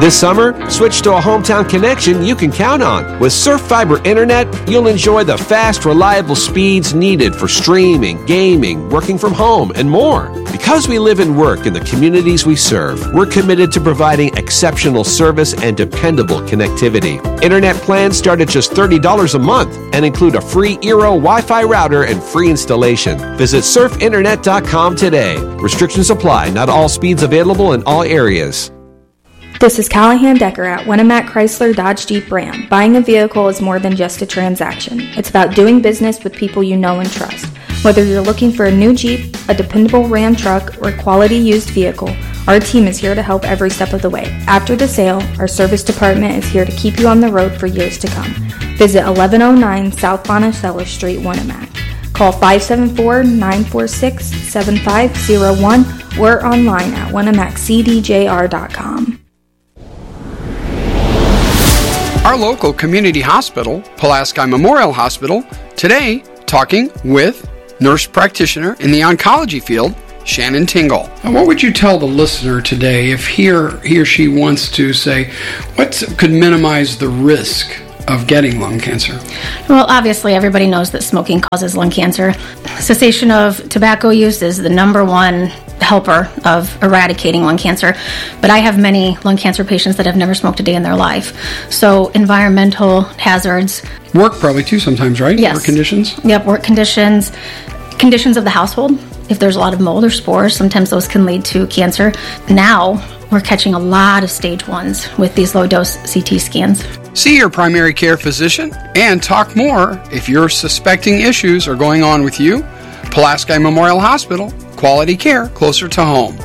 This summer, switch to a hometown connection you can count on. With Surf Fiber Internet, you'll enjoy the fast, reliable speeds needed for streaming, gaming, working from home, and more. Because we live and work in the communities we serve, we're committed to providing exceptional service and dependable connectivity. Internet plans start at just $30 a month and include a free Eero Wi-Fi router and free installation. Visit surfinternet.com today. Restrictions apply. Not all speeds available in all areas. This is Callahan Decker at Winamac Chrysler Dodge Jeep Ram. Buying a vehicle is more than just a transaction. It's about doing business with people you know and trust. Whether you're looking for a new Jeep, a dependable Ram truck, or quality used vehicle, our team is here to help every step of the way. After the sale, our service department is here to keep you on the road for years to come. Visit 1109 South Monticello Street, Winamac. Call 574-946-7501 or online at winamaccdjr.com. Our local community hospital, Pulaski Memorial Hospital, today talking with nurse practitioner in the oncology field, Shannon Tingle. Now, what would you tell the listener today if he or she wants to say, what could minimize the risk of getting lung cancer? Well, obviously, everybody knows that smoking causes lung cancer. Cessation of tobacco use is the number one helper of eradicating lung cancer. But I have many lung cancer patients that have never smoked a day in their life. So environmental hazards. Work probably too sometimes, right? Yes. Work conditions? Yep, work conditions. Conditions of the household. If there's a lot of mold or spores, sometimes those can lead to cancer. Now, we're catching a lot of stage 1s with these low-dose CT scans. See your primary care physician and talk more if you're suspecting issues are going on with you. Pulaski Memorial Hospital, quality care closer to home.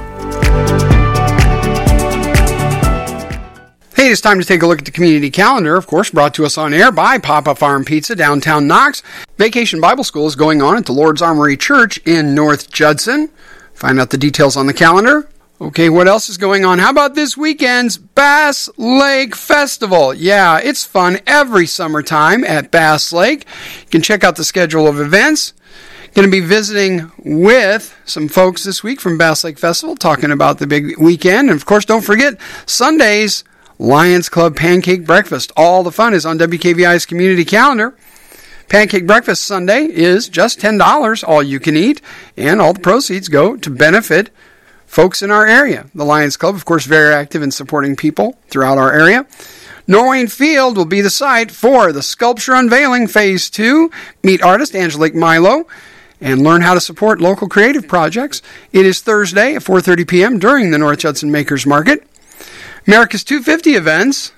Hey, it's time to take a look at the community calendar, of course, brought to us on air by Papa Farm Pizza, downtown Knox. Vacation Bible School is going on at the Lord's Armory Church in North Judson. Find out the details on the calendar. Okay, what else is going on? How about this weekend's Bass Lake Festival? Yeah, it's fun every summertime at Bass Lake. You can check out the schedule of events. Going to be visiting with some folks this week from Bass Lake Festival, talking about the big weekend. And, of course, don't forget, Sunday's Lions Club Pancake Breakfast. All the fun is on WKVI's community calendar. Pancake Breakfast Sunday is just $10, all you can eat, and all the proceeds go to benefit folks in our area. The Lions Club, of course, very active in supporting people throughout our area. Norwayne Field will be the site for the Sculpture Unveiling Phase 2. Meet artist Angelique Milo and learn how to support local creative projects. It is Thursday at 4:30 p.m. during the North Judson Makers Market. America's 250 events.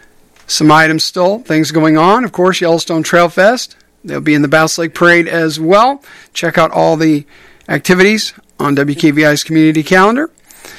Some items still, things going on. Of course, Yellowstone Trail Fest. They'll be in the Bass Lake Parade as well. Check out all the activities on WKVI's community calendar.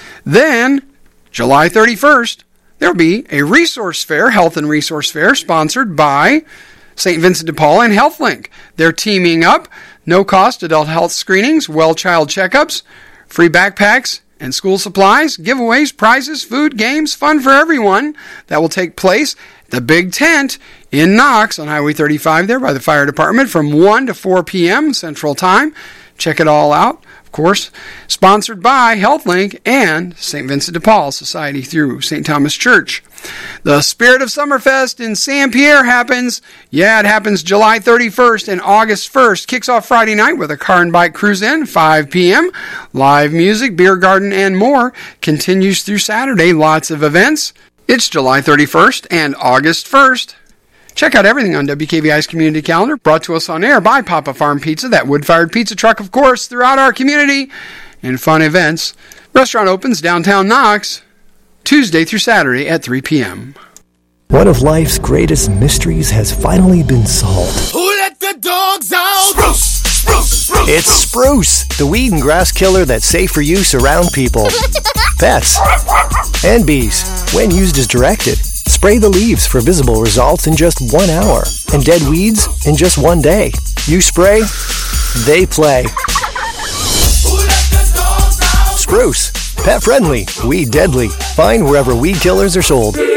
Then, July 31st, there'll be a resource fair, health and resource fair, sponsored by St. Vincent de Paul and HealthLink. They're teaming up. No-cost adult health screenings, well-child checkups, free backpacks and school supplies, giveaways, prizes, food, games, fun for everyone. That will take place at the Big Tent in Knox on Highway 35 there by the fire department from 1 to 4 p.m. Central Time. Check it all out. Of course, sponsored by HealthLink and St. Vincent de Paul Society through St. Thomas Church. The Spirit of Summerfest in St. Pierre happens. Yeah, it happens July 31st and August 1st. Kicks off Friday night with a car and bike cruise-in, 5 p.m. Live music, beer garden, and more. Continues through Saturday. Lots of events. It's July 31st and August 1st. Check out everything on WKVI's community calendar, brought to us on air by Papa Farm Pizza, that wood-fired pizza truck, of course, throughout our community, and fun events. Restaurant opens downtown Knox, Tuesday through Saturday at 3 p.m. One of life's greatest mysteries has finally been solved. Who let the dogs out? Spruce! Spruce! Spruce! It's Spruce, the weed and grass killer that's safe for use around people, pets, and bees, when used as directed. Spray the leaves for visible results in just 1 hour, and dead weeds in just 1 day. You spray, they play. Spruce, pet friendly, weed deadly. Find wherever weed killers are sold.